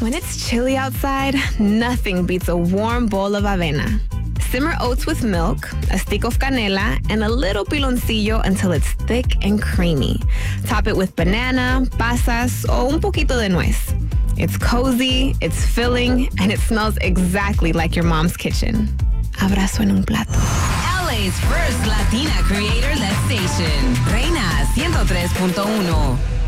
when it's chilly outside, nothing beats a warm bowl of avena. Simmer oats with milk, a stick of canela, and a little piloncillo until it's thick and creamy. Top it with banana, pasas, o un poquito de nuez. It's cozy, it's filling, and it smells exactly like your mom's kitchen. Abrazo en un plato. LA's first Latina creator-led station. Reina 103.1.